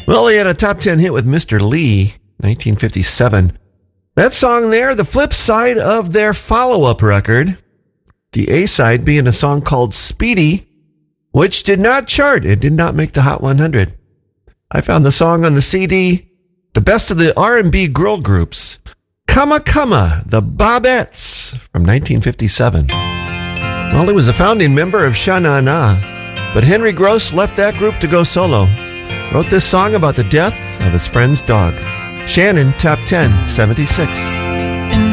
Well, he had a top 10 hit with Mr. Lee, 1957. That song there, the flip side of their follow-up record, the A-side being a song called Speedy, which did not chart. It did not make the Hot 100. I found the song on the CD, The Best of the R&B Girl Groups, Come Come, the Bobettes, from 1957. Well, he was a founding member of Sha Na Na, but Henry Gross left that group to go solo. Wrote this song about the death of his friend's dog. Shannon, Top 10, 76.